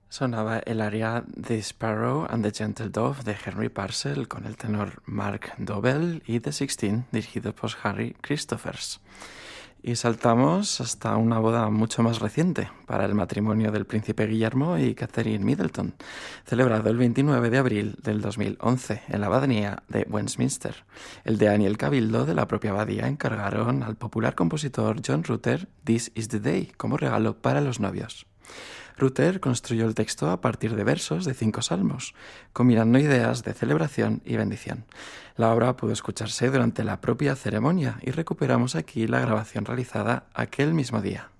Sonaba el aria The Sparrow and the Gentle Dove de Henry Purcell con el tenor Mark Dobell y The Sixteen dirigido por Harry Christophers. Y saltamos hasta una boda mucho más reciente para el matrimonio del príncipe Guillermo y Catherine Middleton, celebrado el 29 de abril del 2011 en la abadía de Westminster. El deán y el cabildo de la propia abadía encargaron al popular compositor John Rutter This is the Day como regalo para los novios. Rutter construyó el texto a partir de versos de 5 salmos, combinando ideas de celebración y bendición. La obra pudo escucharse durante la propia ceremonia y recuperamos aquí la grabación realizada aquel mismo día.